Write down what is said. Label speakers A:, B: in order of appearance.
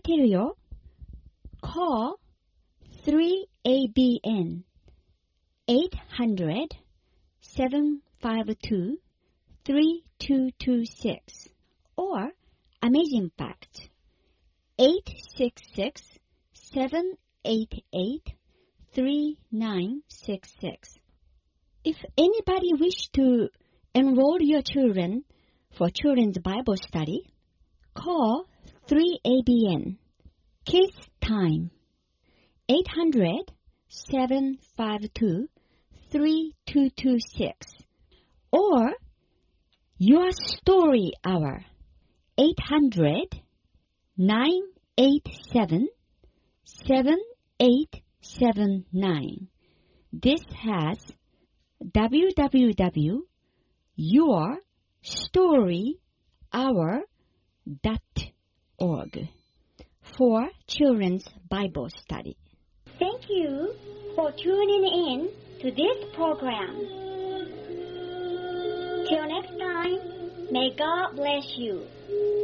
A: てるよ。Call 3ABN 800-752-3226 or Amazing Fact 866-788-3966. If anybody wish to enroll your children for children's Bible study, call 3ABN. Kids Time 800-752-3226 or Your Story Hour 800-987-7879. This has www.yourstoryhour.org for Children's Bible Study. Thank you for tuning in to this program. Till next time, may God bless you.